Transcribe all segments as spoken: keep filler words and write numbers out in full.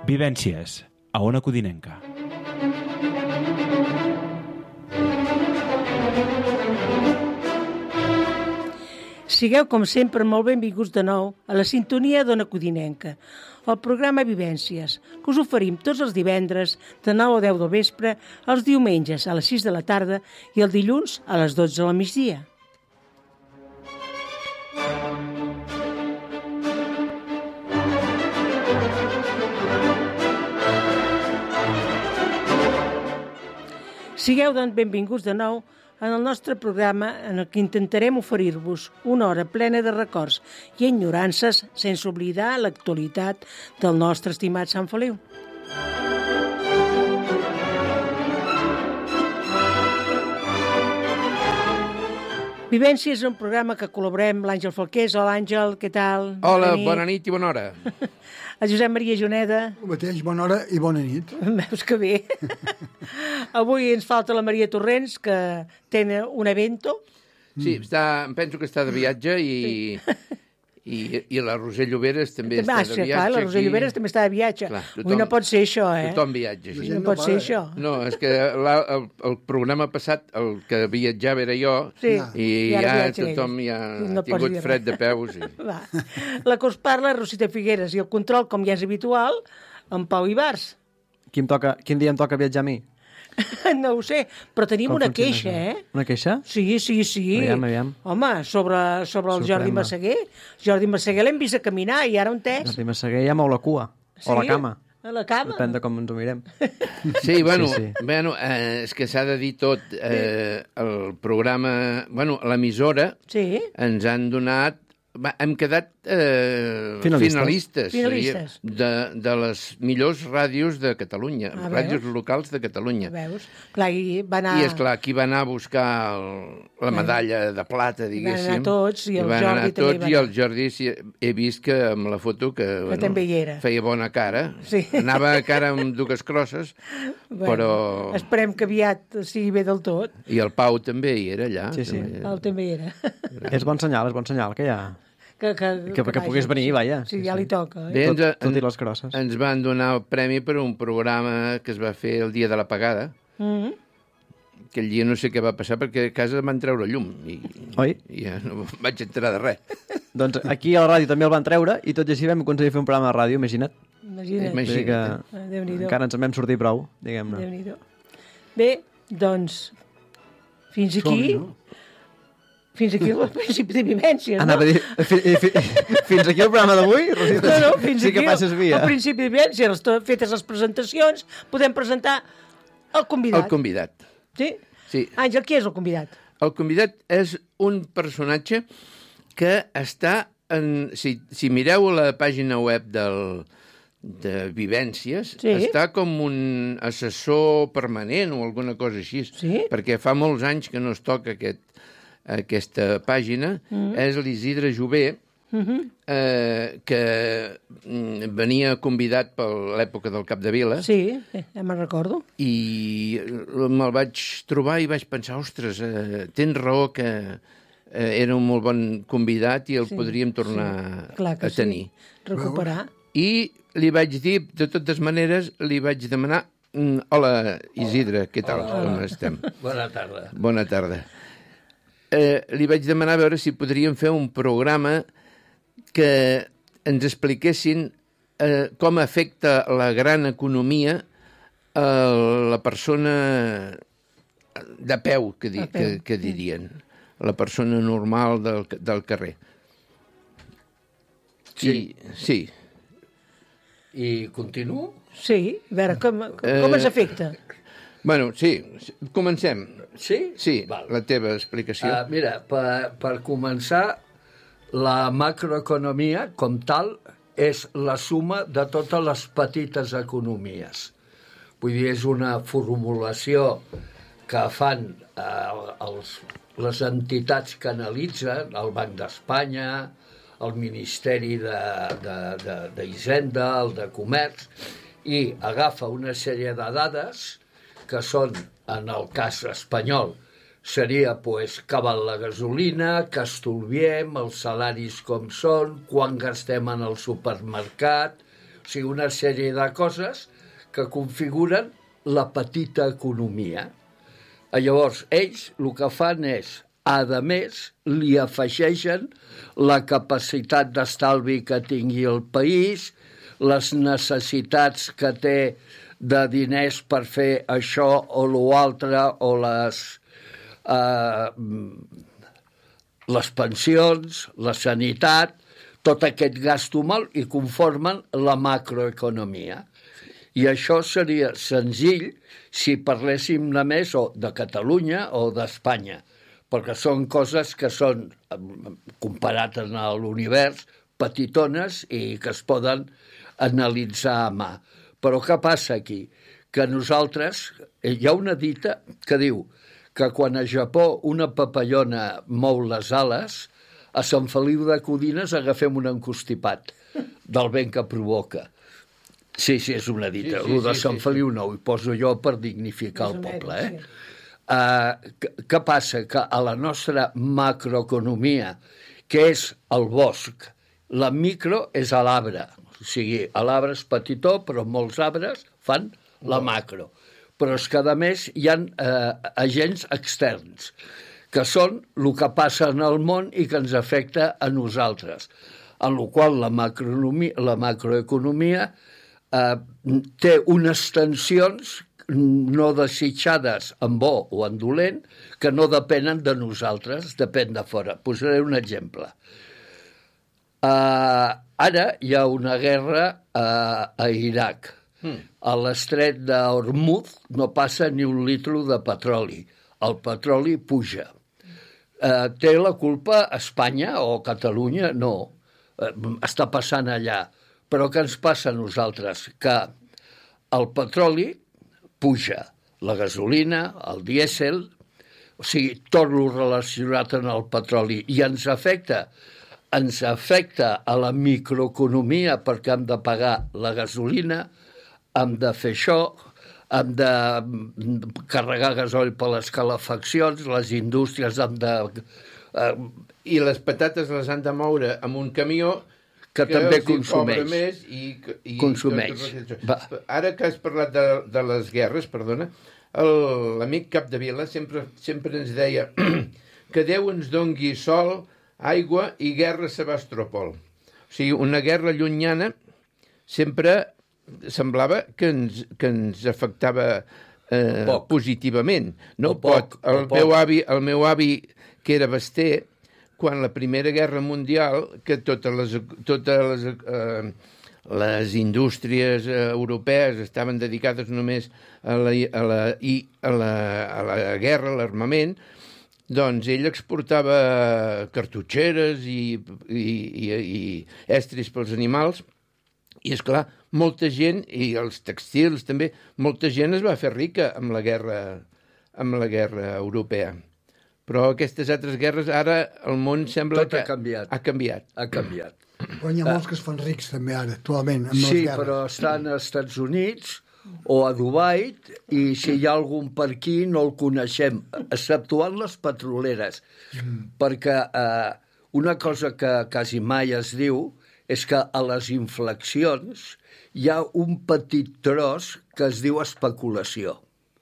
Vivències, a Ona Codinenca. Sigueu, com sempre, molt benvinguts de nou a la sintonia d'Ona Codinenca, el programa Vivències, que us oferim tots els divendres de nou a deu del vespre, els diumenges a les sis de la tarda i el dilluns a les dotze del migdia. Sigueu, doncs, benvinguts de nou en el nostre programa en el que intentarem oferir-vos una hora plena de records i enyorances sense oblidar l'actualitat del nostre estimat Sant Feliu. Vivència és un programa que col·laborem l'Àngel Falqués. Hola, Àngel, què tal? Hola, bona nit, bona nit i bona hora. El Josep Maria Juneda. El mateix, bona hora i bona nit. Veus que bé. Avui ens falta la Maria Torrents, que té un evento. Sí, està, penso que està de viatge i... Sí. I, i la Roser Lloberes també ah, està de viatge. Clar, la Roser Lloberes també està de viatge. Clar, tothom, Avui no pot ser això, eh? Tothom viatja. Sí. No, no pot ser eh? això. No, és que la, el, el programa passat, el que viatjava era jo, sí. i, I ja tothom ja no ha tingut fred de peus. I... Va. La que us parla és Rosita Figueres i el control, com ja és habitual, en Pau Ibars. Quin, toca, quin dia em toca viatjar a mi? No ho sé, però tenim com una queixa, eh? Una queixa? Sí, sí, sí. Aviam, aviam. Home, sobre, sobre el Jordi Massaguer. Jordi Massaguer l'hem vist a caminar i ara on és? Jordi Massaguer ja mou la cua. Sí? O la cama. A la cama? Depèn de com ens ho mirem. Sí, bueno, sí, sí. bueno eh, és que s'ha de dir tot. Eh, el programa... Bueno, l'emissora sí. ens han donat... Va, hem quedat eh, finalistes, finalistes, finalistes. De, de les millors ràdios de Catalunya, ah, ràdios locals de Catalunya. Veus? Clar, i, va anar... I, esclar, aquí va anar a buscar el, la medalla de plata, diguéssim. Van anar tots, i el van Jordi tots, també va anar. I el Jordi, sí, he vist que amb la foto que, que bueno, també hi era. Feia bona cara. Sí. Anava a cara amb dues crosses, bueno, però... Esperem que aviat sigui bé del tot. I el Pau també hi era allà. Sí, sí. També. Pau també hi era. És bon senyal, és bon senyal, que ja... Que, que, que, que, que pogués venir, vaja. Sí, ja li toca. Eh? Bé, tot, ens, tot i les crosses. Ens van donar el premi per un programa que es va fer el dia de la pagada. Mm-hmm. Aquell dia no sé què va passar, perquè a casa van treure llum. I, Oi? I ja no vaig enterar de res. Doncs aquí a la ràdio també el van treure i tot i així vam aconseguir fer un programa de ràdio, imagina't. Imagina't. Imagina't. Que encara ens en vam sortir prou, diguem-ne. Déu-n'hi-do. Bé, doncs, fins aquí... Som, no? Fins aquí el principi de vivències, no? Anava a dir, fi, fi, fins aquí el programa d'avui? No, no, fins sí aquí el, el principi de vivències. Fetes les presentacions, podem presentar el convidat. El convidat. Sí? Sí. Àngel, qui és el convidat? El convidat és un personatge que està en... Si, si mireu la pàgina web del, de Vivències, sí? Està com un assessor permanent o alguna cosa així. Sí? Perquè fa molts anys que no es toca aquest... aquesta pàgina, mm-hmm. és l'Isidre Jové, mm-hmm. eh, que venia convidat per l'època del Capdevila. Sí, ja me'n recordo. I me'l vaig trobar i vaig pensar, ostres, eh, tens raó que eh, era un molt bon convidat i el sí, podríem tornar sí. Clar que a tenir. Sí. Recuperar. I li vaig dir, de totes maneres, li vaig demanar, hola, Isidre, què tal? Hola. Com estem? Bona tarda. Bona tarda. Eh, li vaig demanar a veure si podríem fer un programa que ens expliquessin eh, com afecta la gran economia a la persona de peu, que, di, peu. que, que dirien, la persona normal del, del carrer. Sí. I, sí. I continuo? Sí, a veure, com, com, com eh, ens afecta? Bueno, sí, comencem. Sí? Sí, Val. La teva explicació. Uh, mira, per, per començar, la macroeconomia, com tal, és la suma de totes les petites economies. Vull dir, és una formulació que fan uh, els, les entitats que analitzen, el Banc d'Espanya, el Ministeri d'Hisenda, el de Comerç, i agafa una sèrie de dades que són, en el cas espanyol, seria pues, que val la gasolina, que estolviem, els salaris com són, quan gastem en el supermercat, O sigui, una sèrie de coses que configuren la petita economia. Llavors, ells el que fan és, a més, li afegeixen la capacitat d'estalvi que tingui el país, les necessitats que té de diners per fer això o l'altre, o les, eh, les pensions, la sanitat, tot aquest gasto mal i conformen la macroeconomia. I això seria senzill si parléssim només o de Catalunya o d'Espanya, perquè són coses que són, comparat en l'univers, petitones i que es poden analitzar a mà. Però què passa aquí? Que nosaltres, hi ha una dita que diu que quan a Japó una papallona mou les ales, a Sant Feliu de Codines agafem un encostipat del vent que provoca. Sí, sí, és una dita. Sí, sí, el de Sant sí, Feliu no, ho poso jo per dignificar el poble. Eh? Sí. Uh, què passa? Que a la nostra macroeconomia, que és el bosc, la micro és a l'arbre. O sigui, l'arbre és petitó, però molts arbres fan la macro. Però és que, a més, hi ha uh, agents externs, que són el que passa en el món i que ens afecta a nosaltres. En la qual la macroeconomia, la macroeconomia eh, té unes tensions no desitjades en bo o en dolent que no depenen de nosaltres, depèn de fora. Posaré un exemple. Eh, ara hi ha una guerra eh, a Iraq. Mm. A l'estret d'Hormuz no passa ni un litre de petroli. El petroli puja. Eh, té la culpa Espanya o Catalunya? No. Eh, està passant allà. Però què ens passa a nosaltres? Que el petroli puja, la gasolina, el dièsel, o sigui, tot el relacionat amb el petroli, i ens afecta, ens afecta a la microeconomia perquè hem de pagar la gasolina, hem de fer això, hem de carregar gasoil per les calefaccions, les indústries han de... Eh, I les patates les han de moure amb un camió que, que també consumeix. Més i, i, consumeix. Ara que has parlat de, de les guerres, perdona, l'amic Capdevila sempre, sempre ens deia que Déu ens dongui sol, aigua i guerra a Sebastòpol. O sigui, una guerra llunyana sempre semblava que ens, que ens afectava eh, positivament. No poc, pot. El, meu avi, el meu avi, que era baster, quan la Primera Guerra Mundial, que totes les, totes les, eh, les indústries eh, europees estaven dedicades només a la, a la, i a la, a la guerra, a l'armament, doncs ell exportava cartutxeres i, i, i, i estris pels animals, i, esclar, molta gent, i els textils també, molta gent es va fer rica amb la guerra, amb la guerra europea. Però aquestes altres guerres, ara el món sembla Tot que ha canviat. ha canviat. Ha canviat. Però hi ha molts que es fan rics també ara, actualment, amb sí, les guerres. però estan als Estats Units o a Dubai, i si hi ha algun per aquí no el coneixem, exceptuant les petroleres. Mm. Perquè eh, una cosa que quasi mai es diu és que a les inflexions hi ha un petit tros que es diu especulació.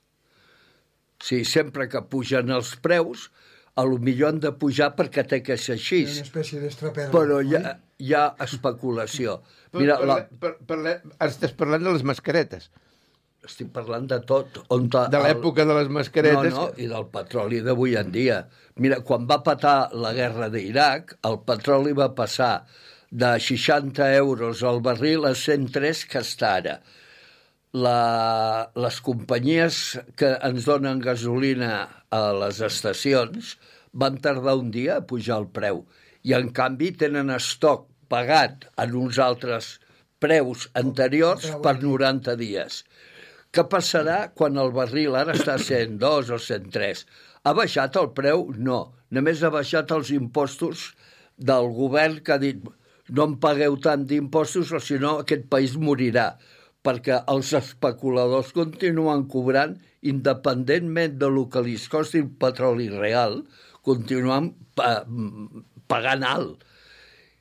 Sí, sempre que pugen els preus, a lo millor han de pujar perquè té que ser així. Una espècie d'estraperla. Però hi ha, hi ha especulació. Mira, Parle, la... par, parle, estàs parlant de les mascaretes. Estic parlant de tot. On ta, de l'època el... de les mascaretes. No, no, i del petroli d'avui en dia. Mira, quan va patar la guerra d'Iraq, el petroli va passar de seixanta euros al barril a cent tres que està ara. La, les companyies que ens donen gasolina a les estacions van tardar un dia a pujar el preu i, en canvi, tenen estoc pagat en uns altres preus anteriors per noranta dies. Què passarà quan el barril ara està a cent dos o cent tres? Ha baixat el preu? No. Només ha baixat els impostos del govern que ha dit no em pagueu tant d'impostos o si no aquest país morirà, perquè els especuladors continuen cobrant, independentment de lo que li costi el petroli real, continuen pagant alt.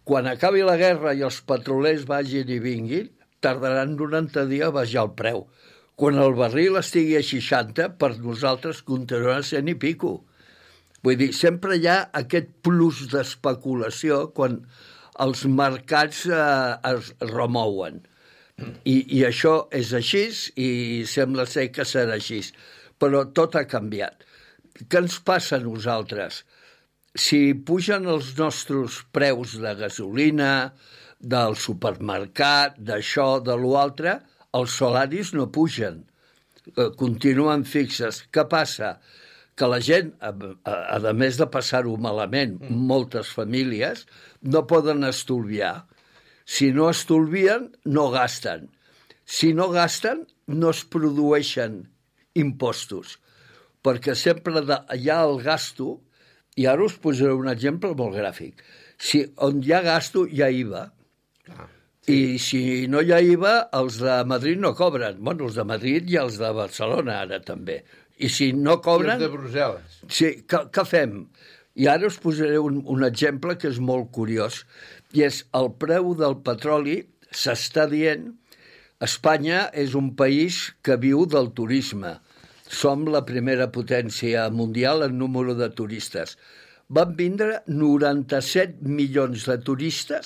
Quan acabi la guerra i els petrolers vagin i vinguin, tardaran noranta dies a baixar el preu. Quan el barril estigui a seixanta, per nosaltres continuarà sent i pico. Vull dir, sempre hi ha aquest plus d'especulació quan els mercats eh, es remouen. I, I això és així i sembla ser que serà així. Però tot ha canviat. Què ens passa a nosaltres? Si pugen els nostres preus de gasolina, del supermercat, d'això, de l'altre, els salaris no pugen, continuen fixes. Què passa? Que la gent, a, a, a més de passar-ho malament, moltes famílies, no poden estolviar. Si no estolvien, no gasten. Si no gasten, no es produeixen impostos, perquè sempre de, hi ha el gasto, i ara us posaré un exemple molt gràfic. Si, on hi ha gasto, hi ha I V A. Ah, sí. I si no hi ha I V A, els de Madrid no cobren. Bueno, els de Madrid i els de Barcelona ara també. I si no cobren... I els de Brussel·les. Sí, què, què fem? I ara us posaré un, un exemple que és molt curiós, i és el preu del petroli s'està dient. Espanya és un país que viu del turisme. Som la primera potència mundial en número de turistes. Van vindre noranta-set milions de turistes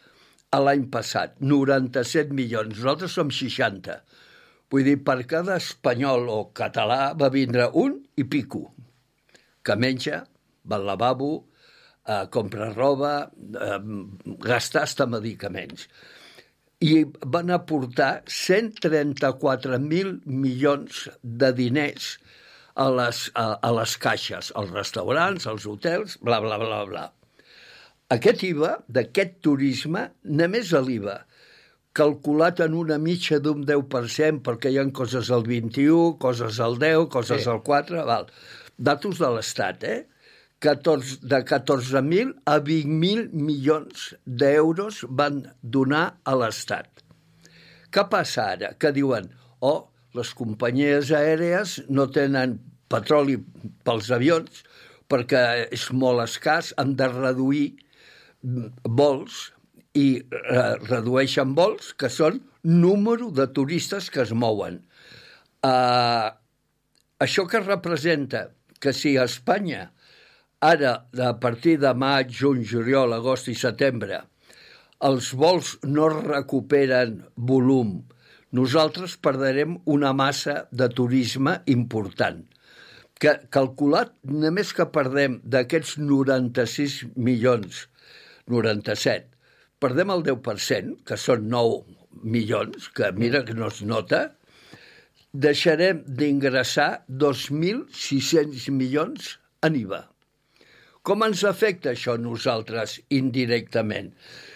a l'any passat. noranta-set milions. Nosaltres som seixanta. Vull dir, per cada espanyol o català va vindre un i pico, que menja, va al lavabo, eh, compra roba, eh, gasta hasta medicaments. I van aportar cent trenta-quatre mil milions de diners a les, a, a les caixes, als restaurants, als hotels, bla, bla, bla, bla. Aquest I V A, d'aquest turisme, només l'I V A, calculat en una mitja d'un deu per cent, perquè hi ha coses al vint-i-u, coses al deu, coses sí. al quatre, val. Datos de l'Estat, eh? catorze, de catorze mil a vint mil milions d'euros van donar a l'Estat. Què passa ara? Que diuen, oh, les companyies aèries no tenen petroli pels avions perquè és molt escàs, han de reduir vols i eh, redueixen vols que són número de turistes que es mouen. Uh, això que representa que si a Espanya ara, a partir de maig, juny, juliol, agost i setembre, els vols no recuperen volum, nosaltres perdrem una massa de turisme important. Que, calculat, només que perdem d'aquests noranta-sis milions, noranta-set, perdem el deu per cent, que són nou milions, que mira que no es nota, deixarem d'ingressar dos mil sis-cents milions en I V A. Com ens afecta això a nosaltres indirectament?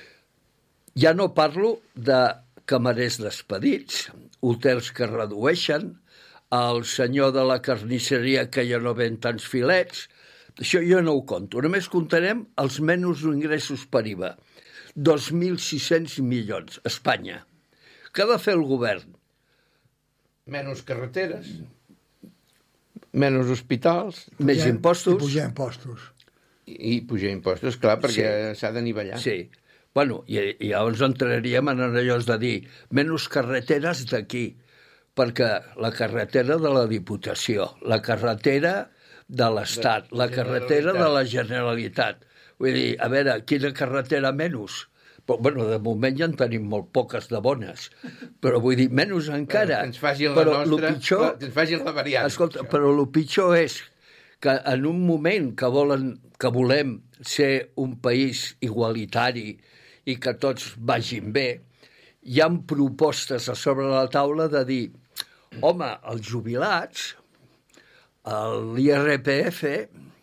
Ja no parlo de camarers despedits, hotels que redueixen, el senyor de la carnisseria que ja no ven tants filets. Això jo no ho conto. Només comptarem els menys ingressos per I V A. dos mil sis-cents milions, Espanya. Què ha de fer el govern? Menys carreteres, menys hospitals, més Pujar- impostos. I pujar impostos. i, i pujar impostos, clar, perquè Sí. s'ha d'anivellar. Sí. Bueno, i, i llavors entraríem en allò de dir menys carreteres d'aquí, perquè la carretera de la Diputació, la carretera de l'Estat, la carretera de la Generalitat. Vull dir, a veure, quina carretera menys? Però, bueno, de moment ja en tenim molt poques de bones, però vull dir, menys encara. Que ens facin la però nostra, lo pitjor, que ens facin la variant. Escolta, però el pitjor és que en un moment que volen que volem ser un país igualitari i que tots vagin bé, hi ha propostes a sobre la taula de dir, home, els jubilats, l'I R P F,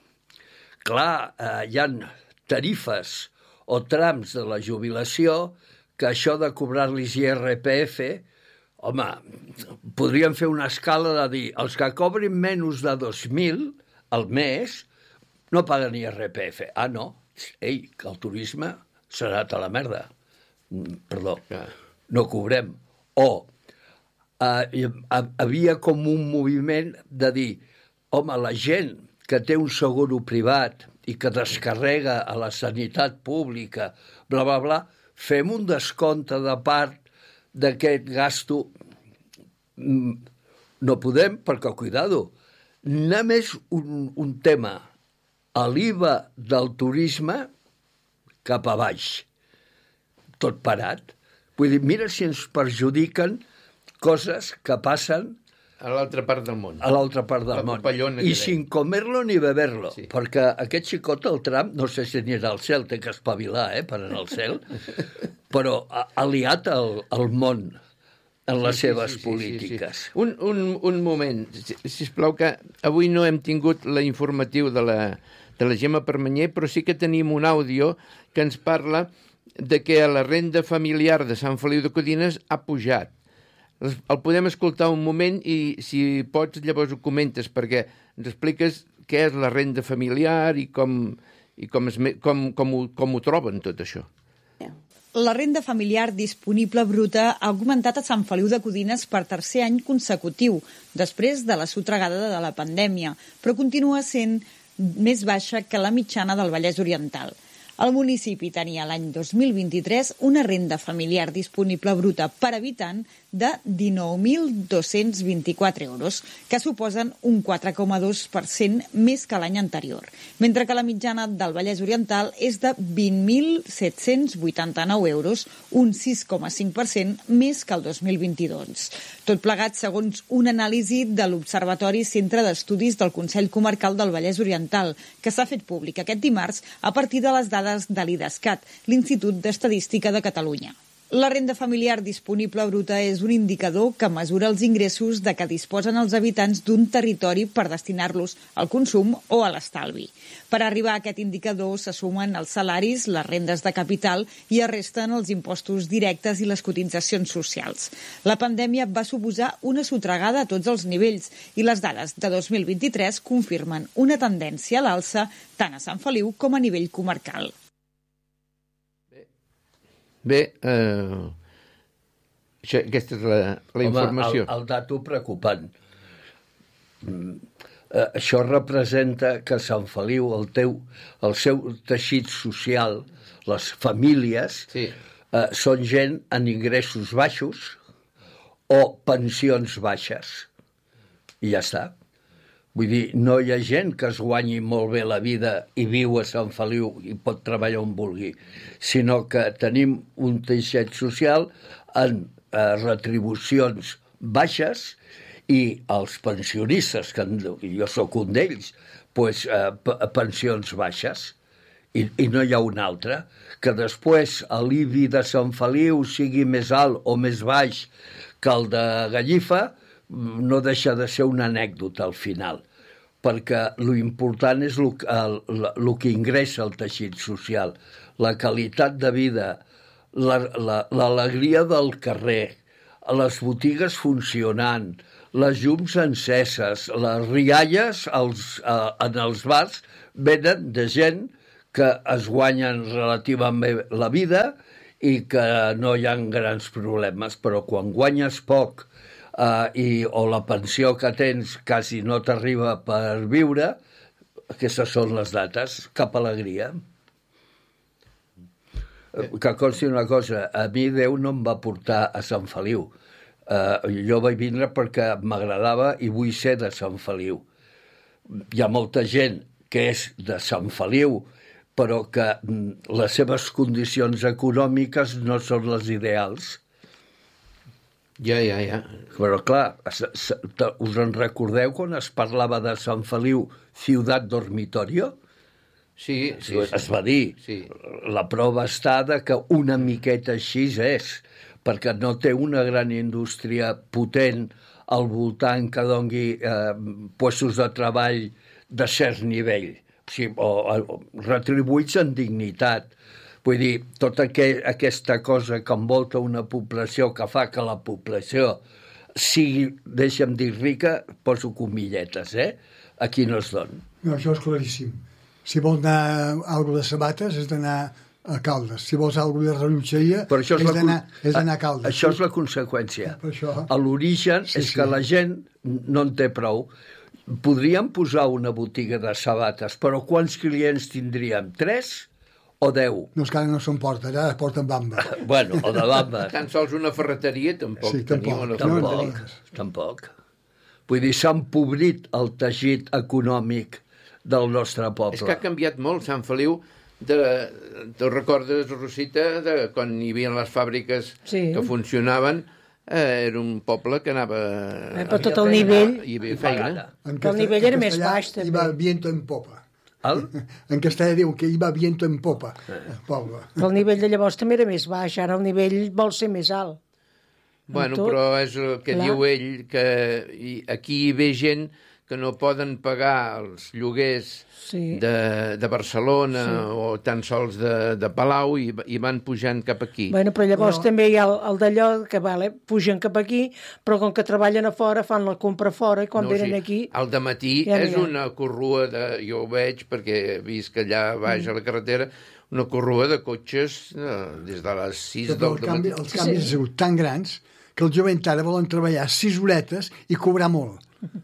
clar, eh, hi ha tarifes o trams de la jubilació que això de cobrar-los I R P F, home, podríem fer una escala de dir, els que cobrin menys de dos mil al mes no paguen I R P F. Ah, no, ei, que el turisme serà a la merda. Perdó, no cobrem. O eh, havia com un moviment de dir, home, la gent que té un seguro privat i que descarrega a la sanitat pública, bla, bla, bla, fem un descompte de part d'aquest gasto. No podem, perquè, cuidado, només un, un tema, a l'I V A del turisme cap a baix, tot parat. Vull dir, mira si ens perjudiquen coses que passen a l'altra part del món. A l'altra part del món. I sin comerlo ni beberlo. Sí. Perquè aquest xicot, el Trump, no sé si anirà al cel, té que espavilar, eh, per anar al cel, però ha, ha liat el, el món en les sí, seves sí, sí, polítiques. Sí, sí. Un, un, un moment, sisplau, que avui no hem tingut l'informatiu de la, de la Gemma Permanyer, però sí que tenim un àudio que ens parla de que la renda familiar de Sant Feliu de Codines ha pujat. El podem escoltar un moment i, si pots, llavors ho comentes, perquè ens expliques què és la renda familiar i com, i com, es, com, com, ho, com ho troben, tot això. La renda familiar disponible bruta ha augmentat a Sant Feliu de Codines per tercer any consecutiu, després de la sotragada de la pandèmia, però continua sent més baixa que la mitjana del Vallès Oriental. El municipi tenia l'any dos mil vint-i-tres una renda familiar disponible bruta per habitant de dinou mil dos-cents vint-i-quatre euros, que suposen un quatre coma dos per cent més que l'any anterior, mentre que la mitjana del Vallès Oriental és de vint mil set-cents vuitanta-nou euros, un sis coma cinc per cent més que el dos mil vint-i-dos. Tot plegat segons una anàlisi de l'Observatori Centre d'Estudis del Consell Comarcal del Vallès Oriental, que s'ha fet públic aquest dimarts a partir de les dades de l'IDESCAT, l'Institut d'Estadística de Catalunya. La renda familiar disponible bruta és un indicador que mesura els ingressos de què disposen els habitants d'un territori per destinar-los al consum o a l'estalvi. Per arribar a aquest indicador se sumen els salaris, les rendes de capital i es resten els impostos directes i les cotitzacions socials. La pandèmia va suposar una sotragada a tots els nivells i les dades de dos mil vint-i-tres confirmen una tendència a l'alça tant a Sant Feliu com a nivell comarcal. Bé, eh, això, aquesta és la, la informació. Home, el, el dato preocupant. Mm, eh, això representa que Sant Feliu, el, teu, el seu teixit social, les famílies, sí. eh, són gent en ingressos baixos o pensions baixes. I ja està. Vull dir, no hi ha gent que es guanyi molt bé la vida i viu a Sant Feliu i pot treballar on vulgui, sinó que tenim un teixit social en eh, retribucions baixes i els pensionistes, que jo sóc un d'ells, pues, eh, pensions baixes. I, I no hi ha un altre. Que després l'I B I de Sant Feliu sigui més alt o més baix que el de Gallifa, no deixa de ser una anècdota al final, perquè l'important és el, el, el que ingressa el teixit social, la qualitat de vida, l'alegria la, la, del carrer, les botigues funcionant, les llums enceses, les rialles als, a, en els bars venen de gent que es guanyen relativament bé la vida i que no hi ha grans problemes, però quan guanyes poc Uh, i, o la pensió que tens quasi no t'arriba per viure, aquestes són les dates, cap alegria. Uh, que consti una cosa, a mi Déu no em va portar a Sant Feliu. Uh, jo vaig vindre perquè m'agradava i vull ser de Sant Feliu. Hi ha molta gent que és de Sant Feliu, però que mm, les seves condicions econòmiques no són les ideals. Ja, ja, ja. Però clar, us en recordeu quan es parlava de Sant Feliu, ciutat dormitorio? Sí, sí, sí. Es va dir. Sí. La prova està de que una miqueta així és, perquè no té una gran indústria potent al voltant que doni eh, puestos de treball de cert nivell, o, sigui, o, o retribuïts en dignitat. Vull dir, tota que, aquesta cosa que envolta una població que fa que la població sigui, deixa'm dir, rica, poso comilletes, eh? Aquí no es dona. No, això és claríssim. Si vols anar a alguna de sabates, és d'anar a Caldes. Si vols alguna de rellotgeria, és, és d'anar a Caldes. Això és la conseqüència. Això... L'origen sí, és sí. que la gent no en té prou. podríem posar una botiga de sabates, però quants clients tindríem? Tres o deu? No, és que ara no se'n porta, ara es porten bamba. Bueno, o de bambes. Tan sols una ferreteria tampoc Sí, tampoc. teniu. Una Tampoc, ferreteria. tampoc. Vull dir, s'ha empobrit el teixit econòmic del nostre poble. És que ha canviat molt Sant Feliu. De, te'n recordes, Rosita, de quan hi havia les fàbriques Sí. que funcionaven, eh, era un poble que anava... Eh, però tot el nivell... Hi havia feina. En El nivell en era més castellà, baix, també. Iba viento en popa. El? En castellà diu que iba viento en popa, el poble. El nivell de llavors també era més baix, ara el nivell vol ser més alt. Bueno, tot, però és el que clar. diu ell, que hi, aquí hi ve gent que no poden pagar els lloguers Sí. de, de Barcelona Sí. o tan sols de, de Palau i, i van pujant cap aquí. Bueno, però llavors Però- també hi ha el, el d'allò que vale, pugen cap aquí, però com que treballen a fora, fan la compra fora i quan No, venen sí, aquí... al dematí ja n'hi és ha. una corrua de... Jo ho veig perquè he vist que allà baix a la carretera una corrua de cotxes eh, des de les sis Però del el canvi, dematí. els canvis han sigut tan grans que el jovent ara volen treballar sis horetes i cobrar molt.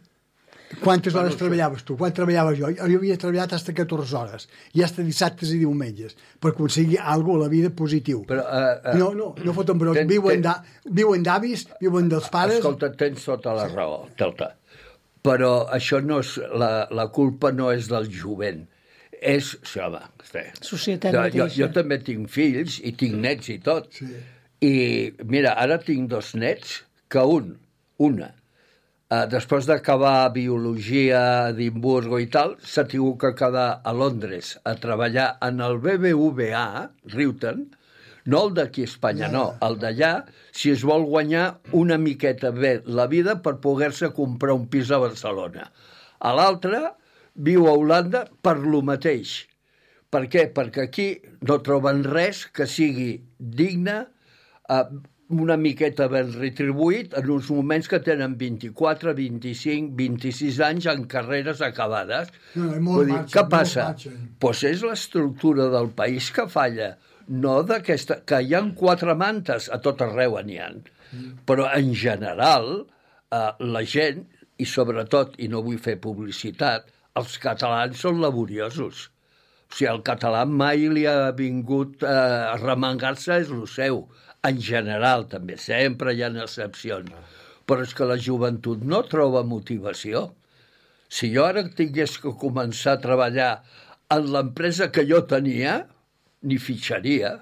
Quantes hores treballaves tu? Quan treballaves jo? Jo havia treballat fins a catorze hores, i fins a dissabtes i diumenges, per aconseguir alguna cosa a la vida positiu. Però, uh, uh, No, no, no foten bros. ten- Viuen, ten- da, viuen d'avis, viuen dels pares... Escolta, tens tota la raó, tota. Però això no és... La, la culpa no és del jovent. És... Sí, home, sí. Societat jo, mateixa. jo també tinc fills i tinc nets i tot. Sí. I, mira, ara tinc dos nets que un, una, eh, després d'acabar biologia a Edimburgo i tal, s'ha tingut que quedar a Londres a treballar en el B B V A, Reuton, no el d'aquí a Espanya, no, el d'allà, si es vol guanyar una miqueta bé la vida per poder-se comprar un pis a Barcelona. A l'altre viu a Holanda per lo mateix. Per què? Perquè aquí no troben res que sigui digne, eh, una miqueta ben retribuït en uns moments que tenen vint-i-quatre, vint-i-cinc, vint-i-sis anys en carreres acabades. No, no, molt Vull dir, marxen, què molt passa? marxen. Pues és l'estructura del país que falla, no d'aquesta... Que hi ha quatre mantes, a tot arreu n'hi ha. Però en general, eh, la gent, i sobretot, i no vull fer publicitat, els catalans són laboriosos. O sigui, el català mai li ha vingut eh, a remengar-se, és el seu. En general, també, sempre hi ha excepcions. Però és que la joventut no troba motivació. Si jo ara tingués que començar a treballar en l'empresa que jo tenia, ni fitxaria.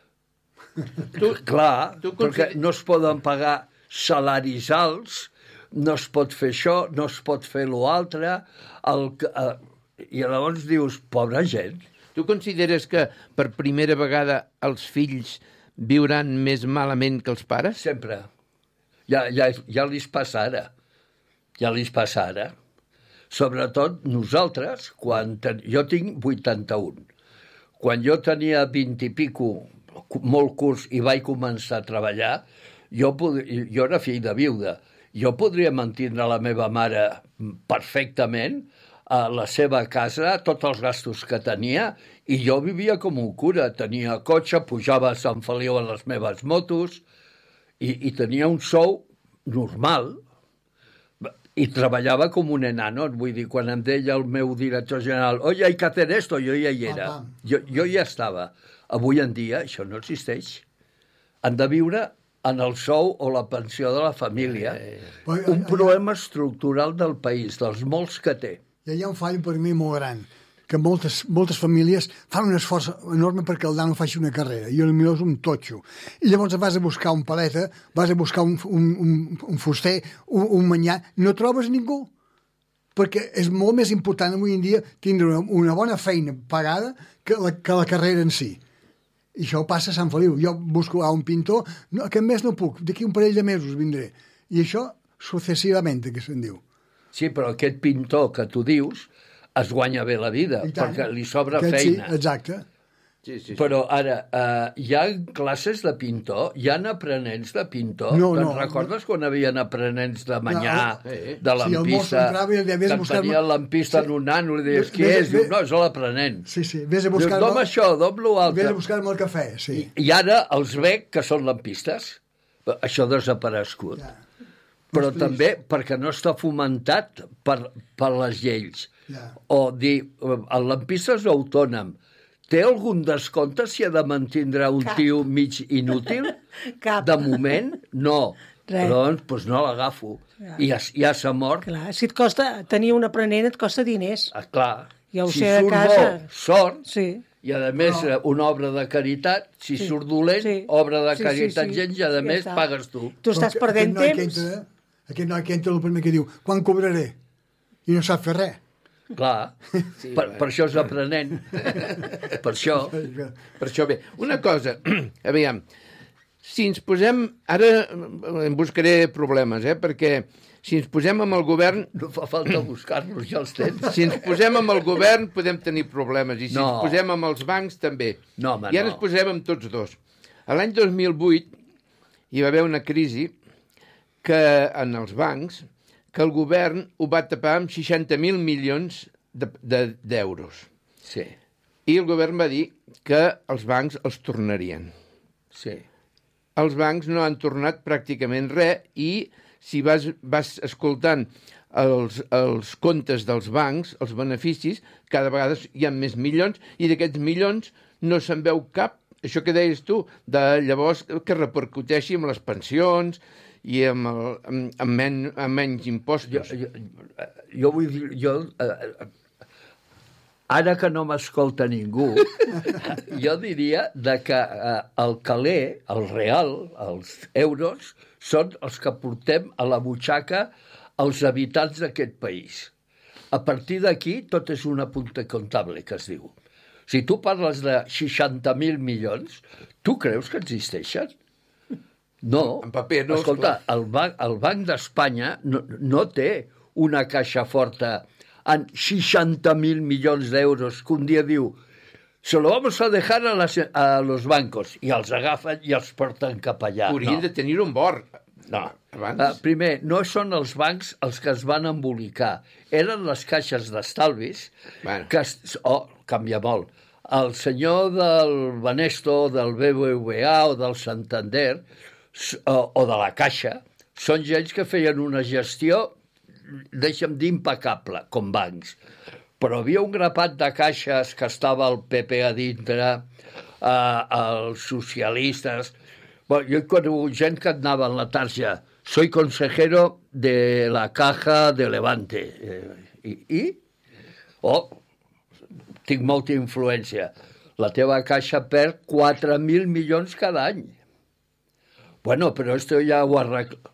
Tu, Clar, tu perquè consider- no es poden pagar salaris alts, no es pot fer això, no es pot fer l'altre, el, eh, i llavors dius, pobra gent. Tu consideres que per primera vegada els fills viuran més malament que els pares? Sempre. Ja, ja, ja li passa ara. Ja li passa ara. Sobretot nosaltres, quan ten... jo tinc vuitanta-un. Quan jo tenia vint i pico, molt curts, i vaig començar a treballar, jo, pod... jo era fill de viuda. Jo podria mantindre la meva mare perfectament a la seva casa, tots els gastos que tenia, i jo vivia com un cura. Tenia cotxe, pujava a Sant Feliu en les meves motos, i, i tenia un sou normal, i treballava com un enano. Vull dir, quan em deia el meu director general, oye, hay que hacer esto, jo ja hi era. Pam, pam. Jo, jo ja estava. Avui en dia això no existeix. Han de viure en el sou o la pensió de la família. Però Un problema estructural del país, dels molts que té. I hi ha un fall per mi molt gran, que moltes, moltes famílies fan un esforç enorme perquè el nano faci una carrera, i potser és un totxo. I llavors vas a buscar un paleta, vas a buscar un, un, un, un fuster, un, un manyà, no trobes ningú. Perquè és molt més important avui en dia tindre una, una bona feina pagada que la, que la carrera en si. I això passa a Sant Feliu. Jo busco a un pintor, no, aquest mes no puc, d'aquí un parell de mesos vindré. I això successivament, que se'n diu. Sí, però aquest pintor que tu dius es guanya bé la vida, I tant. perquè li sobra Aquest feina. Sí, exacte. Sí, sí, sí. Però ara, eh, hi ha classes de pintor, hi ha aprenents de pintor. No, Te'n no. recordes quan havien aprenents de manyà, No, eh. de Sí, el mosso lampista, entrava i li havies que de buscar- tenia el lampista Sí. en un nano, li deies, qui Ves- és? Diu, ves- no, és l'aprenent. Sí, sí, vés a Dius, buscar... dom això, dom Vés l'altre. a buscar-me el cafè, sí. I, I ara els veig que són lampistes. Això ha desaparegut. Ja. però també perquè no està fomentat per, per les lleis. Ja. O dir, el lampista és autònom. Té algun descompte si ha de mantindre un Cap. tio mig inútil? Cap. De moment, no. Res. Doncs, doncs no l'agafo. Ja. I ja, ja s'ha mort. Clar, si et costa, tenir un aprenent et costa diners. Ah, clar. Ja ho si sé de surt casa. bo, sort. Sí. I, a més, no. una obra de caritat, si Sí. surt dolent, Sí. obra de Sí, sí, caritat sí. gens, i, a Ja més, està. pagues tu. Tu estàs Però perdent aquest noi que temps. entra, aquest noi que entra el primer que diu, quan cobraré? I no sap fer res. Clar, sí, per, per això és aprenent. Per això. Per això bé. Una cosa, aviam, si ens posem... Ara eh, em buscaré problemes, eh? Perquè si ens posem amb el govern... No fa falta buscar-los, ja els tens. Si ens posem amb el govern podem tenir problemes, i si No. ens posem amb els bancs també. No, home, I ara no. ens posem amb tots dos. A l'any dos mil vuit hi va haver una crisi que en els bancs que el govern ho va tapar amb seixanta mil milions d'euros. De, de, Sí, I el govern va dir que els bancs els tornarien. sí. Els bancs no han tornat pràcticament res i si vas, vas escoltant els, els comptes dels bancs, els beneficis, cada vegada hi ha més milions i d'aquests milions no se'n veu cap, això que deies tu, de llavors que repercuteixi amb les pensions i amb, el, amb, amb, men, amb menys Jo, impostos. jo, jo vull dir... Jo, eh, ara que no m'escolta ningú, jo diria de que eh, el caler, el real, els euros, són els que portem a la butxaca els habitants d'aquest país. A partir d'aquí, tot és una punta comptable, que es diu. Si tu parles de seixanta mil milions, tu creus que existeixen? No. En paper no, Escolta, el banc, el banc d'Espanya no, no té una caixa forta en seixanta mil milions d'euros que un dia diu se lo vamos a dejar a, las, a los bancos i els agafen i els porten cap allà. Haurien no. de tenir un bord. No. Abans. Uh, primer, no són els bancs els que es van embolicar. Eren les caixes d'estalvis Bueno. que... Es, oh, canvia molt. El senyor del Banesto, del B B V A o del Santander o, o de la Caixa són gens que feien una gestió, deixa'm dir, impecable, com bancs. Però havia un grapat de caixes que estava el P P a dintre, eh, els socialistes... Bueno, jo he conegut gent que anava en la tarja. Soy consejero de la Caja de Levante. Eh, I? i? Oh, tinc molta influència. La teva caixa perd quatre mil milions cada any. Bueno, però esto ja ho arregla.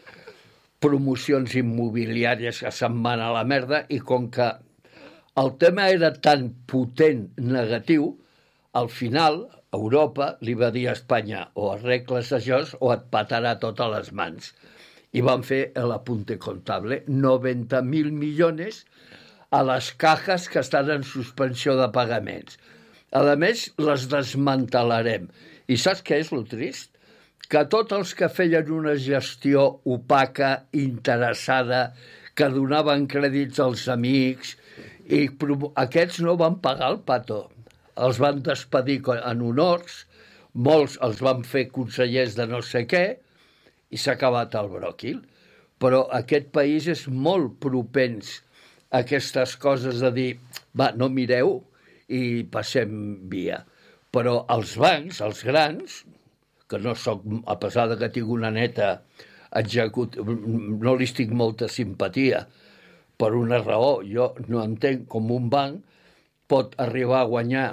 Promocions immobiliàries que se'n van a la merda i com que el tema era tan potent negatiu, al final Europa li va dir a Espanya o arregles això o et patarà tot a les mans. I van fer l'apunte comptable, noventa mil milions a les cajes que estan en suspensió de pagaments. A més, les desmantelarem. I saps què és lo trist? Que tots els que feien una gestió opaca, interessada, que donaven crèdits als amics, i aquests no van pagar el pato. Els van despedir en honors, molts els van fer consellers de no sé què, i s'ha acabat el bròquil. Però aquest país és molt propens a aquestes coses de dir, va, no mireu i passem via. Però els bancs, els grans, que no soc, a pesar de que tinc una neta execut, no li estic molta simpatia, per una raó, jo no entenc com un banc pot arribar a guanyar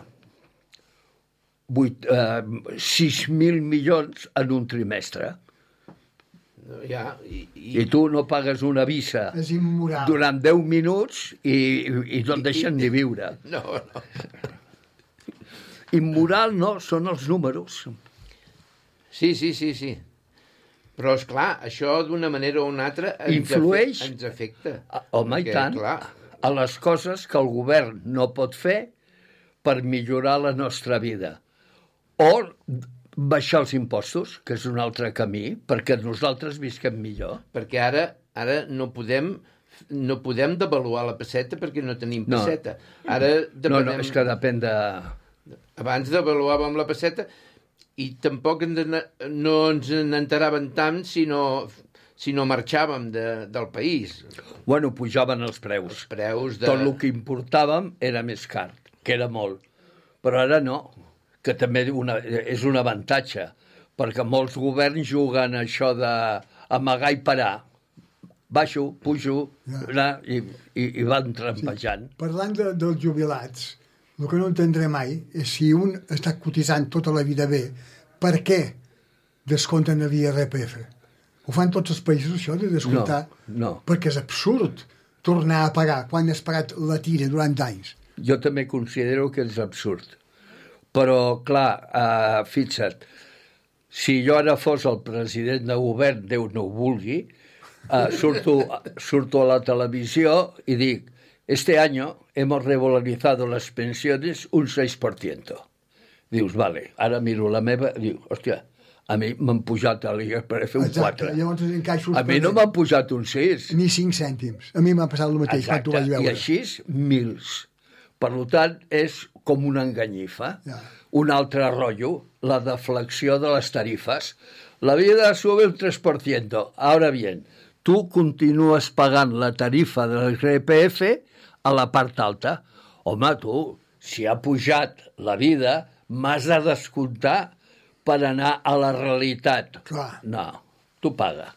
sis mil milions en un trimestre. Ja, i, i... I tu no pagues una visa És immoral. durant deu minuts i, i no et deixen ni viure. No, no. Immoral no, són els números. Sí, sí, sí, sí. Però, és clar, això d'una manera o una altra ens Influeix? Ens afecta. Home, i Perquè, tant, clar, a les coses que el govern no pot fer per millorar la nostra vida. O baixar els impostos, que és un altre camí, perquè nosaltres visquem millor. perquè ara ara no podem no podem devaluar la peseta perquè no tenim No. peseta. Ara No, depenem... no, és que depèn de... Abans devaluàvem la peseta i tampoc ens, no ens n'enteraven tant si no, si no marxàvem de, del país. Bueno, pujaven els preus. Els preus de... Tot el que importàvem era més car, que era molt. Però ara no, que també una, és un avantatge, perquè molts governs juguen això d'amagar i parar. Baixo, pujo, ja. i, i, i van trampejant. Sí. Parlant de, dels jubilats, el que no entendré mai és si un està cotitzant tota la vida bé, per què descompten l'I R P F? Ho fan tots els països, això, de descomptar? No, no. Perquè és absurd tornar a pagar quan has pagat la tira durant anys. Jo també considero que és absurd. Però, clar, uh, fixa't, si jo ara fos el president de govern, Déu no ho vulgui, uh, surto, surto a la televisió i dic, este año hemos revalorizado las pensiones un seis por ciento. Dius, vale, ara miro la meva i dic, hòstia, a mi m'han pujat a l'I R P F un quatre. A mi no m'han pujat un sis. Ni cinc cèntims. A mi m'ha passat el mateix. Exacte, quan vaig veure. I així mils. Per tant, és com una enganyifa. Ja. Un altre rotllo, la deflexió de les tarifes. La vida sube un tres por ciento. Ahora bien, tu continúes pagant la tarifa de l'I R P F a la part alta. Home, tu, si ha pujat la vida, m'has de descomptar per anar a la realitat. Clar. No, tu paga.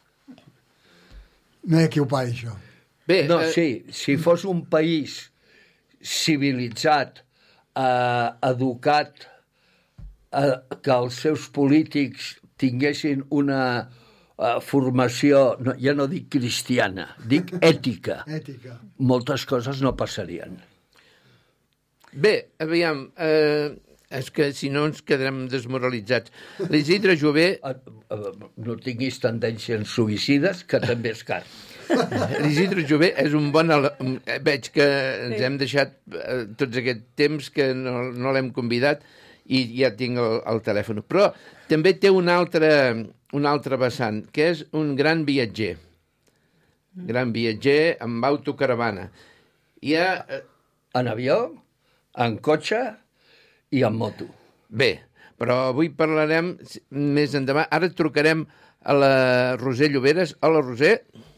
No hi ha qui ho pagui, això. Bé, No, eh, sí, si fos un país civilitzat, eh, educat, eh, que els seus polítics tinguessin una eh, formació, no, ja no dic cristiana, dic ètica, Ètica. moltes coses no passarien. bé, aviam, eh, és que si no ens quedarem desmoralitzats. L'Isidre Jové... Eh, eh, No tinguis tendències suïcides, que també és car. L'Isidre Jové és un bon... ele- Veig que ens hem deixat eh, tots aquest temps que no, no l'hem convidat i ja tinc el, el telèfon. Però també té un altre, un altre vessant, que és un gran viatger. Gran viatger amb autocaravana. Hi ha... eh, En avió, en cotxe i en moto. Bé, però avui parlarem més endavant. Ara trucarem a la Roser Lloberes. Hola, Roser.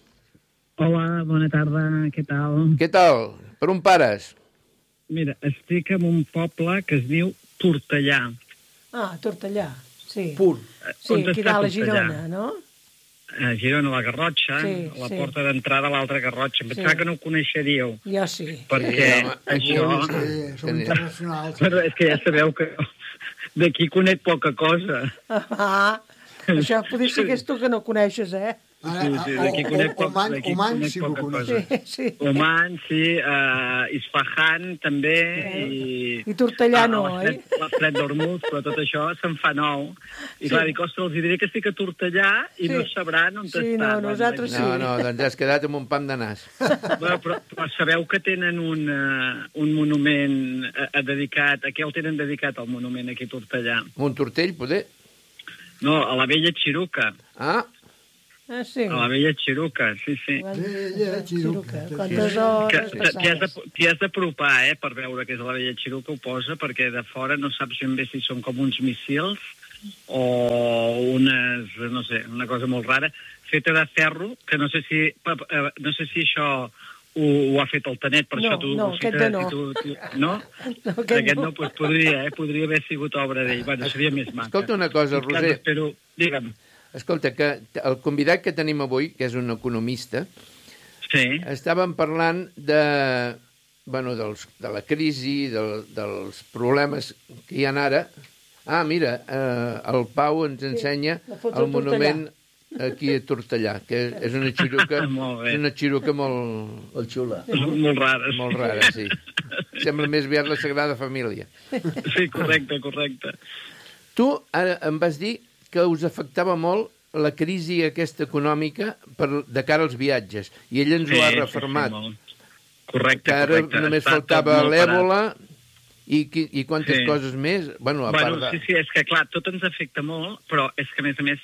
Hola, bona tarda, què tal? Què tal? Per on pares? Mira, estic en un poble que es diu Tortellà. Ah, Tortellà, sí. Pur. Sí, On aquí està dalt a Tortellà? Girona, no? A Girona, la Garrotxa, Sí, la sí. porta d'entrada a l'altra Garrotxa. Em pensava Sí. que no ho coneixeríeu, Jo sí. perquè home, això... Sí, som internacionals. Però és que ja sabeu que d'aquí conec poca cosa. Ah, això podria ser que és tu que no coneixes, eh? Ara, Sí, sí, d'aquí o- conec o- poc- Oman, d'aquí Oman conec sí que ho poca coneixes. Sí, sí. Oman, sí, uh, Isfahan també, i... I Tortellà no, Ah, oi? l'Estret- L'Estret d'Ormuz, però tot això se'n fa nou. I clar, dic, ostres, els diré que estic a Tortellà i Sí. no sabran on Sí, està. no, nosaltres sí. No, no, doncs has quedat amb un pam de nas. Bueno, però, però sabeu que tenen un, uh, un monument uh, dedicat... A què el tenen dedicat, el monument aquí a Tortellà? Un tortell, poder? No, a la vella Xiruca. Ah, Ah, sí. A la vella Xiruca, sí, sí. Vella Xiruca. Quantes Que hores t- t'hi has de- passades. t'hi has d'apropar, eh, per veure que és la vella Xiruca, ho posa, perquè de fora no saps ben bé si són com uns missils o unes, no sé, una cosa molt rara, feta de ferro, que no sé si, eh, no sé si això ho, ho ha fet el Tanet, per No, això tu... no, ho aquest fiques no. i Tu, tu, no? No, aquest Aquest no. no, doncs podria, eh? Podria haver sigut obra d'ell. Bueno, seria més maca. escolta una cosa, En tot cas, Roser. Espero... Digue'm. Escolta, que el convidat que tenim avui, que és un economista, Sí. estàvem parlant de, bueno, dels, de la crisi, del, dels problemes que hi ha ara. Ah, mira, eh, el Pau ens ensenya la foto el de monument aquí a Tortellà, que és una xiruca, Molt bé. és una xiruca molt, El xula. Molt rares. molt rara, sí. Sembla més aviat la Sagrada Família. Sí, correcte, correcte. Tu ara em vas dir que us afectava molt la crisi aquesta econòmica per, de cara als viatges, i ell ens ho ha refermat. Sí, sí, molt. Correcte, Que ara correcte. només Està faltava tot molt l'èbola i, qui- i quantes Sí. coses més. Bueno, a Bueno, part de... sí, sí, és que clar, tot ens afecta molt, però és que a més a més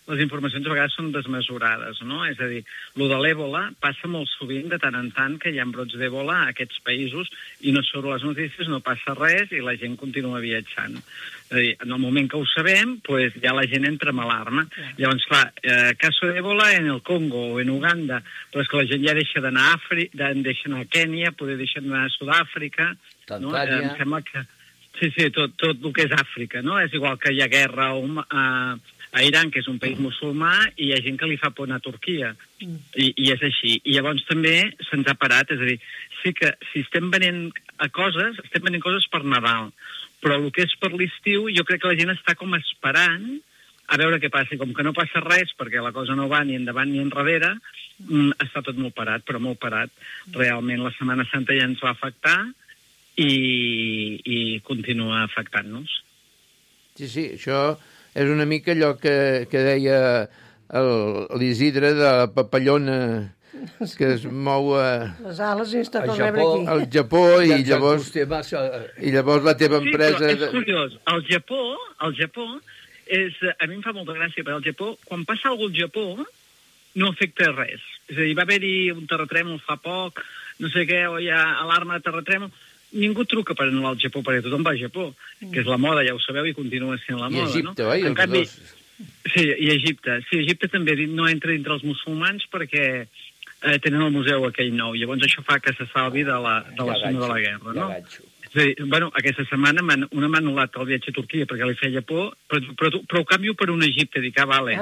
les informacions a vegades són desmesurades, no? És a dir, el de l'èbola passa molt sovint, de tant en tant, que hi ha brots d'èbola a aquests països i no surt les notícies, no passa res i la gent continua viatjant. És a dir, en el moment que ho sabem, pues, ja la gent entra en alarma. Llavors, clar, eh, caso d'èbola en el Congo o en Uganda, però és que la gent ja deixa d'anar a Àfrica, deixa d'anar a Kènia, poder deixar d'anar a Sud-àfrica, no? Eh, em sembla que... Sí, sí, tot, tot el que és Àfrica, no? És igual que hi ha guerra a... a a Iran, que és un país musulmà, i hi ha gent que li fa por anar a Turquia. I, i és així. I llavors també se'ns ha parat. És a dir, sí que si estem venent a coses, estem venent coses per Nadal, però el que és per l'estiu, jo crec que la gent està com esperant a veure què passa. I com que no passa res, perquè la cosa no va ni endavant ni enrere, mm, està tot molt parat, però molt parat. Realment la Setmana Santa ja ens va afectar i, i continua afectant-nos. Sí, sí, això... És una mica allò que, que deia l'Isidre de la papallona que es mou a... Les ales i està per rebre aquí. Al Japó i, i llavors, i llavors la teva empresa... Sí, però és curiós. Al Japó, al Japó és, a mi em fa molta gràcia, perquè al Japó, quan passa alguna cosa al Japó, no afecta res. És a dir, va haver-hi un terratrèmol fa poc, no sé què, o hi ha alarma de terratrèmol... Ningú truca per anar al Japó, perquè tothom va al Japó, que és la moda, ja ho sabeu, i continua sent la I moda, Egipte, no? oi? En canvi, sí, i Egipte. Sí, Egipte també no entra entre els musulmans perquè eh, tenen el museu aquell nou. Llavors això fa que se salvi de la, de la zona de la guerra, no? És a dir, bueno, aquesta setmana una m'ha anul·lat el viatge a Turquia perquè li feia por, però, però, però ho canvio per un Egipte. Dic, ah, vale.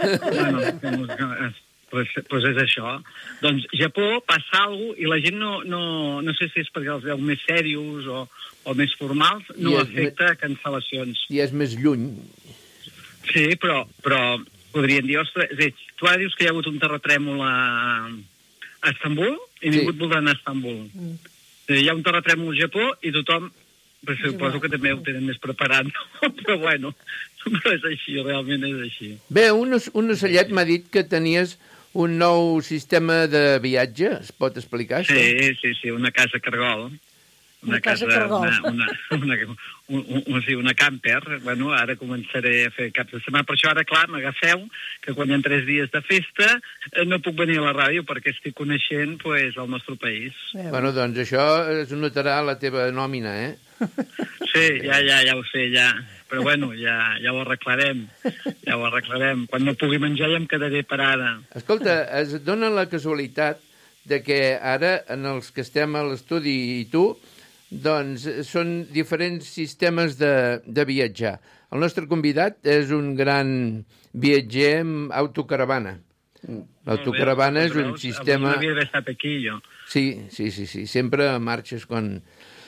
Bueno, Pues, pues és això. Doncs Japó passa alguna cosa i la gent no, no, no sé si és perquè els veu més serios o, o més formals, no afecta me... cancel·lacions. I és més lluny. Sí, però, però podrien dir, ostres, és a dir, tu ara dius que hi ha hagut un terratrèmol a, a Estambul i ningú sí. et voldrà anar a Estambul. Mm. És a dir, hi ha un terratrèmol al Japó i tothom, però suposo que també ho tenen més preparat, no? Però bueno, però és així, realment és així. Bé, un, un ocellet m'ha dit que tenies un nou sistema de viatge, es pot explicar això? Sí, sí, sí, una casa cargol. Una, una casa cargol. Una, una, una, un, un, sí, una camper. Bueno, ara començaré a fer caps de setmana. Per això ara, clar, m'agafeu que quan hi ha tres dies de festa eh, no puc venir a la ràdio perquè estic coneixent pues, el nostre país. Sí. Bueno, doncs això es notarà a la teva nòmina, eh? Sí, ja, ja, ja ho sé, ja. Però bueno, ja, ja ho arreglarem. Ja ho arreglarem. Quan no pugui menjar ja em quedaré parada. Escolta, es dona la casualitat de que ara, en els que estem a l'estudi i tu, doncs són diferents sistemes de, de viatjar. El nostre convidat és un gran viatger amb autocaravana. L'autocaravana és un sistema... No havia d'haver estat aquí, jo. Sí, sí, sí, sí. Sempre marxes quan...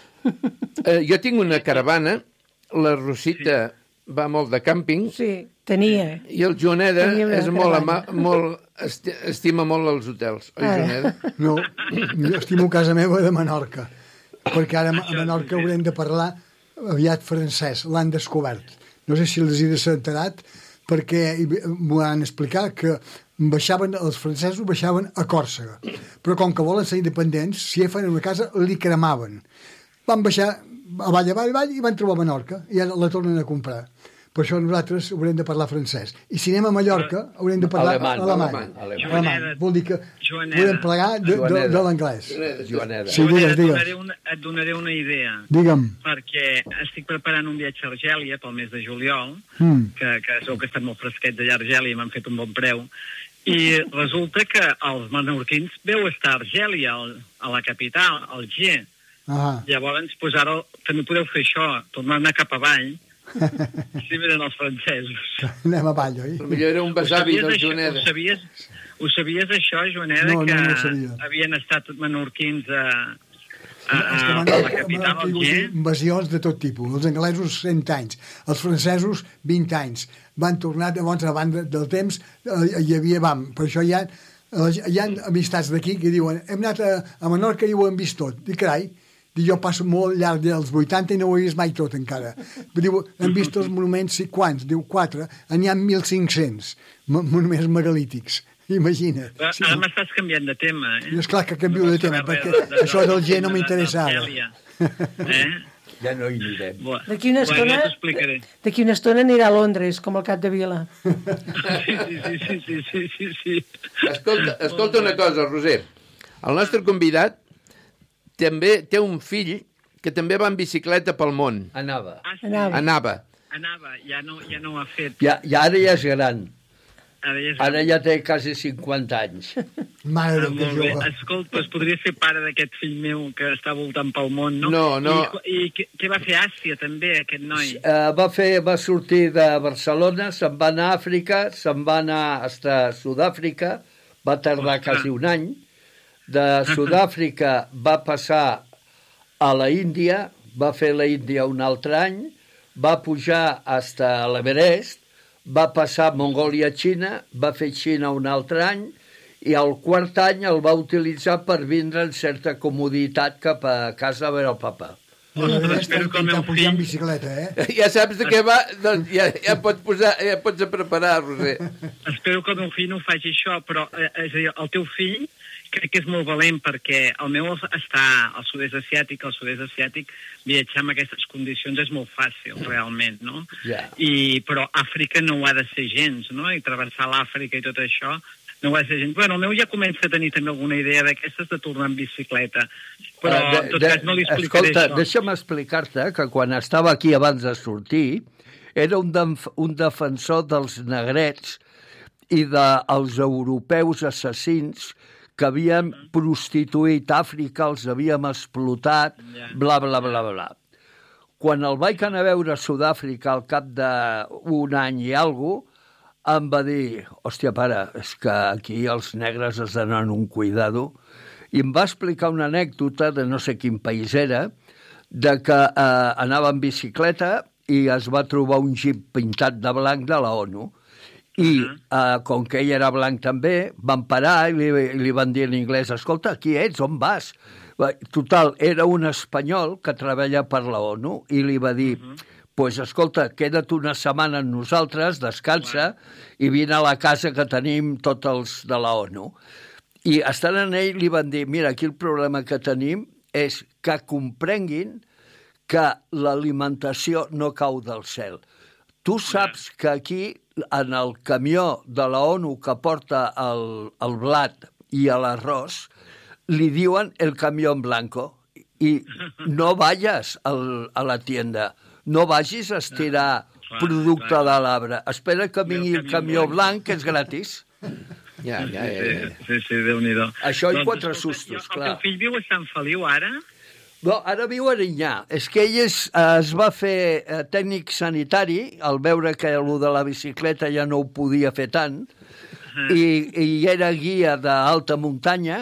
Eh, jo tinc una caravana, la Rosita sí. va molt de càmping. Sí, tenia. I el Joaneda és molt, ama, molt esti, estima molt els hotels. Oi, Joaneda? No, jo estimo casa meva de Menorca, perquè ara a Menorca haurem de parlar aviat francès, l'han descobert. No sé si els he desenterat, perquè m'ho han explicat que baixaven, els francesos baixaven a Còrsega, però com que volen ser independents, si ja fan una casa, li cremaven. Van baixar avall, avall, avall i van trobar Menorca i ara la tornen a comprar. Per això nosaltres haurem de parlar francès. I si anem a Mallorca haurem de parlar alemany. alemany. alemany. alemany. Vol dir que podem plegar de, de, de l'anglès. Joaneda, sí, digues, digues. Et, donaré una, et donaré una idea. Digue'm. Perquè estic preparant un viatge a Argèlia pel mes de juliol, mm. que, que segur que estan molt fresquets allà a Argèlia i m'han fet un bon preu. I resulta que els menorquins veu estar a Argèlia, a la capital, al Alger. Ah. Llavors, pues ara també podeu fer això, tornar a anar cap avall, si venen els francesos. Anem avall, oi? Potser era un besavi del Joaneda. Ho sabies, ho sabies això, Joaneda, no, que no, no havien estat menorquins a, a, a, a, a la capital, al Alger? Invasions de tot tipus. Els anglesos cent anys, els francesos vint anys. Van tornar, llavors, a banda del temps, hi havia, vam, per això hi ha, hi ha amistats d'aquí que diuen hem anat a, a Menorca i ho hem vist tot. Dic, carai, jo passo molt llarg dels vuitanta i no ho he vist mai tot encara. Diu, hem vist els monuments, sí, quants? Diu, quatre. N'hi ha mil cinc-cents monuments megalítics. Imagina't. Ara sí, no? M'estàs canviant de tema, eh? És clar que canvio no de tema, perquè de, de, això del G no m'interessa ara. Eh? ja no hi anirem. D'aquí una estona, bueno, ja t'explicaré. d'aquí una estona anirà a Londres, com el cap de Vila. Sí, sí, sí, sí, sí, sí, sí. Escolta, escolta una cosa, Roser. El nostre convidat també té un fill que també va en bicicleta pel món. Anava. Ah, sí. Anava. Anava. Anava, ja no, ja no ho ha fet. Ja, ja ara ja és gran. Ara ja, és... Ara ja té quasi cinquanta anys. Mare Ah, que molt bé. jove. Escolta, es podria ser pare d'aquest fill meu que està voltant pel món, no? No, no. I, i què, què va fer a Àsia, també, aquest noi? Uh, va, fer, va sortir de Barcelona, se'n va anar a Àfrica, se'n va anar fins a Sud-àfrica, va tardar Ostres. quasi un any. De Sud-àfrica va passar a la Índia, va fer la Índia un altre any, va pujar fins a l'Everest, va passar Mongòlia-Xina, va fer Xina un altre any, i el quart any el va utilitzar per vindre en certa comoditat cap a casa a veure el papa. Ostres, espero que el meu pujar en fill... bicicleta, eh? Ja saps de què va? Doncs ja, ja pots posar, ja pots preparar, Roser. Espero que el meu fill no faci això, però eh, és a dir, el teu fill crec que és molt valent perquè el meu està al sud-est asiàtic, al sud-est asiàtic viatjar en aquestes condicions és molt fàcil, realment, no? Yeah. I, però Àfrica no ho ha de ser gens, no? I travessar l'Àfrica i tot això no ho ha de ser gens. Bueno, el meu ja comença a tenir també alguna idea d'aquestes de tornar en bicicleta, però Uh, de, en tot de, cas no li explicaré escolta, això. deixa'm explicar-te que quan estava aquí abans de sortir era un, def un defensor dels negrets i dels europeus assassins que havien prostituït Àfrica, els havíem explotat, bla, bla, bla, bla. Quan el vaig anar a veure a Sud-àfrica al cap d'un any i alguna cosa, em va dir, hòstia, pare, és que aquí els negres es donen un cuidado, i em va explicar una anècdota de no sé quin país era, de que eh, anava en bicicleta i es va trobar un jeep pintat de blanc de la ONU. I eh, com que ell era blanc també, van parar i li, li van dir en anglès, escolta, qui ets, on vas? Total, era un espanyol que treballa per la ONU i li va dir, pues, escolta, queda't una setmana amb nosaltres, descansa i vine a la casa que tenim tots els de la ONU. I estant en ell li van dir, mira, aquí el problema que tenim és que comprenguin que l'alimentació no cau del cel. Tu saps que aquí, en el camió de la ONU que porta el, el blat i l'arròs, li diuen el camió en blanco i no vayas al, a la tienda, no vagis a estirar producte de l'arbre. Espera que vingui el camió blanc, que és gratis. Ja, ja, ja. ja. Sí, sí, Déu-n'hi-do. Això i Doncs, quatre escolta, sustos, El clar. teu fill viu a Sant Feliu, ara? No, ara viu a Erinyà. És que ell és, es va fer eh, tècnic sanitari, al veure que el de la bicicleta ja no ho podia fer tant, i, i era guia d'alta muntanya,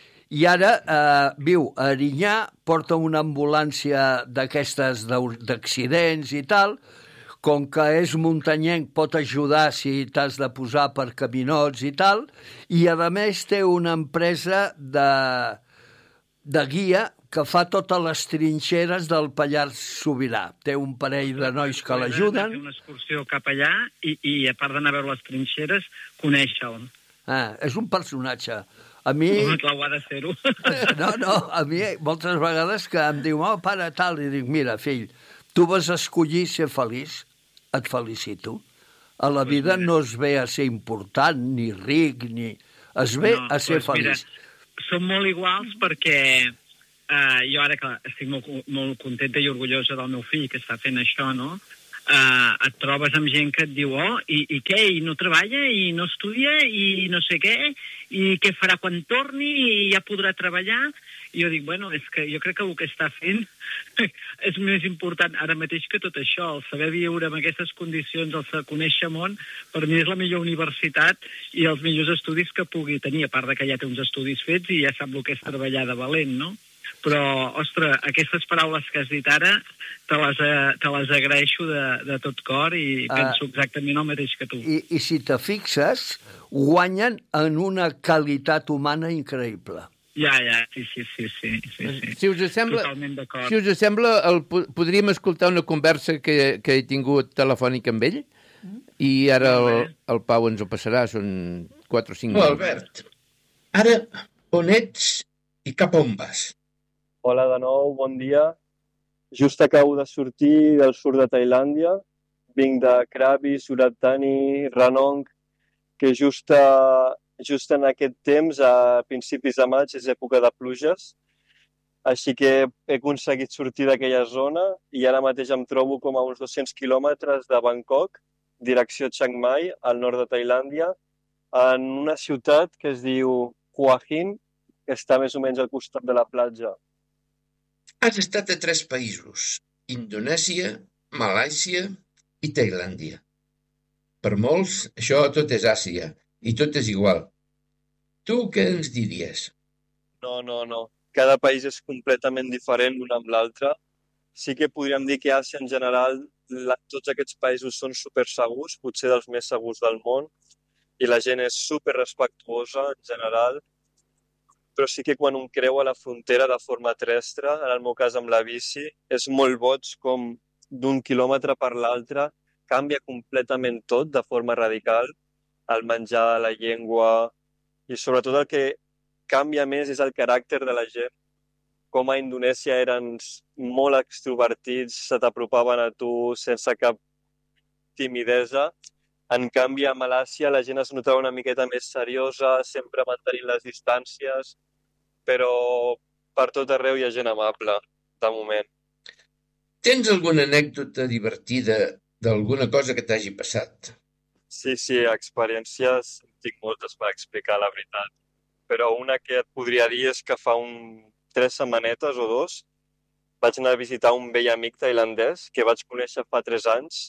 i ara eh, viu a Erinyà, porta una ambulància d'aquestes d'accidents i tal, com que és muntanyenc pot ajudar si t'has de posar per caminots i tal, i a més té una empresa de, de guia que fa totes les trinxeres del Pallars Sobirà. Té un parell de nois que l'ajuden. Fer una excursió cap allà i, i a part d'anar a veure les trinxeres, conèixer-lo. Ah, és un personatge. A mi... Clar, ho ha de ser-ho. No, no, a mi moltes vegades que em diu, oh, pare, tal, i dic, mira, fill, tu vas escollir ser feliç, et felicito. A la vida no es ve a ser important, ni ric, ni... Es ve No, a ser doncs mira, feliç. som molt iguals perquè eh, jo ara que estic molt, molt contenta i orgullosa del meu fill que està fent això, no? Uh, et trobes amb gent que et diu, oh, i, i què, i no treballa, i no estudia, i no sé què, i què farà quan torni, i ja podrà treballar. I jo dic, bueno, és que jo crec que el que està fent és més important ara mateix que tot això, el saber viure en aquestes condicions, el conèixer món, per mi és la millor universitat i els millors estudis que pugui tenir, a part de que ja té uns estudis fets i ja sap el que és treballar de valent, no? Però, ostres, aquestes paraules que has dit ara te les, te les agraeixo de, de tot cor i penso exactament el mateix que tu. I, i si te fixes, guanyen en una qualitat humana increïble. Ja, ja, sí, sí, sí, sí, sí, sí. Si us sembla, Totalment d'acord. si us sembla el, podríem escoltar una conversa que, que he tingut telefònica amb ell i ara el, el Pau ens ho passarà, són quatre o cinc Oh, minuts. Albert, ara on ets i cap on vas? Hola de nou, bon dia. just acabo de sortir del sud de Tailàndia, vinc de Krabi, Surat Thani, Ranong, que just, a, just en aquest temps, a principis de maig, és època de pluges, així que he aconseguit sortir d'aquella zona i ara mateix em trobo com a uns dos-cents quilòmetres de Bangkok, direcció Chiang Mai, al nord de Tailàndia, en una ciutat que es diu Hua Hin, que està més o menys al costat de la platja. Has estat a tres països, Indonèsia, Malàisia i Tailàndia. Per molts, això tot és Àsia i tot és igual. Tu què ens diries? No, no, no. Cada país és completament diferent l'un amb l'altre. Sí que podríem dir que Àsia en general, la, tots aquests països són supersegurs, potser dels més segurs del món, i la gent és superrespectuosa en general, però sí que quan un creua la frontera de forma terrestre, en el meu cas amb la bici, és molt boig com d'un quilòmetre per l'altre canvia completament tot de forma radical, el menjar, la llengua, i sobretot el que canvia més és el caràcter de la gent. Com a Indonèsia eren molt extrovertits, se t'apropaven a tu sense cap timidesa. En canvi, a Malàisia la gent es notava una miqueta més seriosa, sempre mantenint les distàncies, però per tot arreu hi ha gent amable, de moment. Tens alguna anècdota divertida d'alguna cosa que t'hagi passat? Sí, sí, experiències tinc moltes per explicar, la veritat. Però una que et podria dir és que fa un tres setmanetes o dos vaig anar a visitar un vell amic tailandès que vaig conèixer fa tres anys.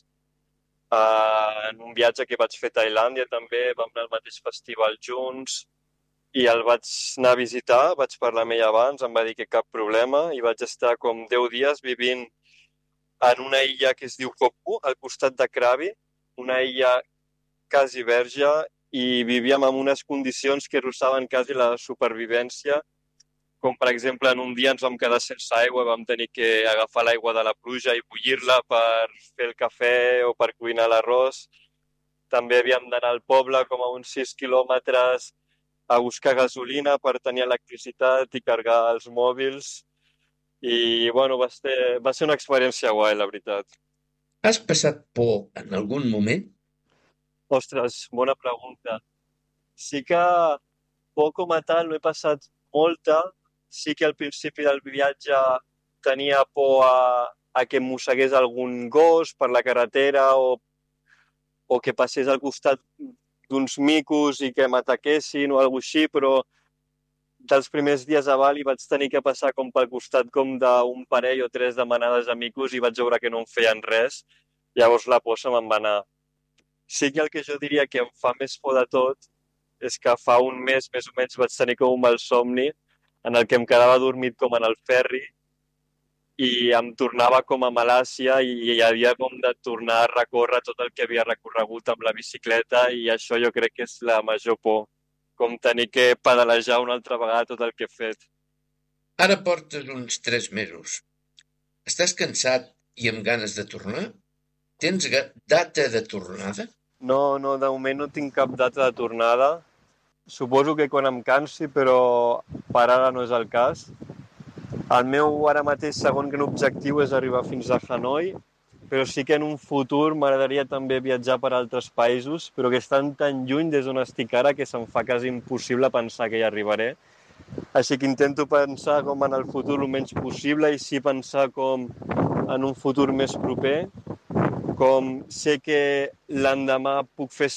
Uh, en un viatge que vaig fer a Tailàndia també, vam anar al mateix festival junts i el vaig anar a visitar, vaig parlar amb ell abans, em va dir que cap problema i vaig estar com deu dies vivint en una illa que es diu Kopu, al costat de Krabi, una illa quasi verge i vivíem en unes condicions que rosaven quasi la supervivència, com per exemple en un dia ens vam quedar sense aigua, vam tenir que agafar l'aigua de la pluja i bullir-la per fer el cafè o per cuinar l'arròs. També havíem d'anar al poble com a uns sis quilòmetres a buscar gasolina per tenir electricitat i carregar els mòbils. I bueno, va ser, va ser una experiència guai, la veritat. Has passat por en algun moment? Ostres, bona pregunta. Sí que por com a tal no he passat molta. Sí que al principi del viatge tenia por a, a que em mossegués algun gos per la carretera o, o que passés al costat d'uns micos i que m'ataquessin o alguna cosa així, però dels primers dies a Bali vaig tenir que passar com pel costat com d'un parell o tres de manades de micos i vaig veure que no em feien res. Llavors la por se me'n va anar. Sí que el que jo diria que em fa més por de tot és que fa un mes més o menys vaig tenir com un malsomni en el que em quedava dormit com en el ferri i em tornava com a Malàisia i hi havia com de tornar a recórrer tot el que havia recorregut amb la bicicleta i això jo crec que és la major por, com tenir que pedalejar una altra vegada tot el que he fet. Ara portes uns tres mesos. Estàs cansat i amb ganes de tornar? Tens data de tornada? No, no, de moment no tinc cap data de tornada. Suposo que quan em cansi, però per ara no és el cas. El meu ara mateix segon gran objectiu és arribar fins a Hanoi, però sí que en un futur m'agradaria també viatjar per altres països, però que estan tan lluny des d'on estic ara que se'm fa quasi impossible pensar que hi arribaré. Així que intento pensar com en el futur el menys possible i sí pensar com en un futur més proper. Com sé que l'endemà puc fer